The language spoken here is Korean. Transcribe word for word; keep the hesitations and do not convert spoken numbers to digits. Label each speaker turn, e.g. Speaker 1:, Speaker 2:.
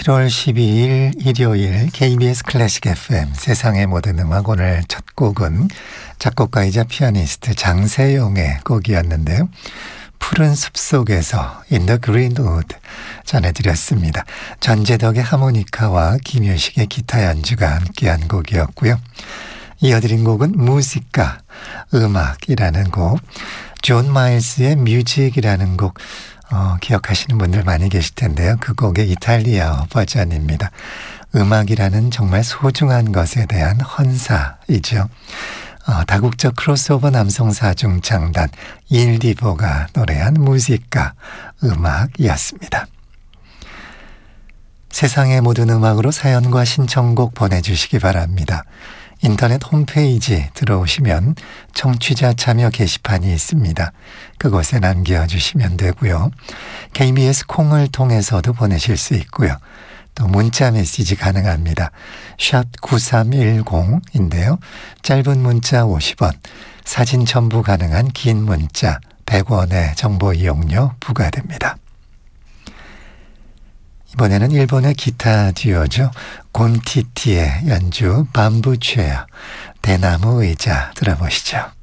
Speaker 1: 칠월 십이일 일요일 케이비에스 클래식 에프엠 세상의 모든 음악, 오늘 첫 곡은 작곡가이자 피아니스트 장세용의 곡이었는데요. 푸른 숲속에서 In the Greenwood 전해드렸습니다. 전재덕의 하모니카와 김효식의 기타 연주가 함께한 곡이었고요. 이어드린 곡은 무지카, 음악이라는 곡, 존 마일스의 뮤직이라는 곡, 어, 기억하시는 분들 많이 계실 텐데요. 그 곡의 이탈리아어 버전입니다. 음악이라는 정말 소중한 것에 대한 헌사이죠. 어, 다국적 크로스오버 남성 사중창단 일디보가 노래한 무지카, 음악이었습니다. 세상의 모든 음악으로 사연과 신청곡 보내주시기 바랍니다. 인터넷 홈페이지 들어오시면 청취자 참여 게시판이 있습니다. 그곳에 남겨주시면 되고요. 케이비에스 콩을 통해서도 보내실 수 있고요. 또 문자 메시지 가능합니다. 샵 구삼일공인데요. 짧은 문자 오십 원, 사진 첨부 가능한 긴 문자 백 원의 정보 이용료 부과됩니다. 이번에는 일본의 기타 듀오죠. 곤티티의 연주 밤부 체어, 대나무 의자 들어보시죠.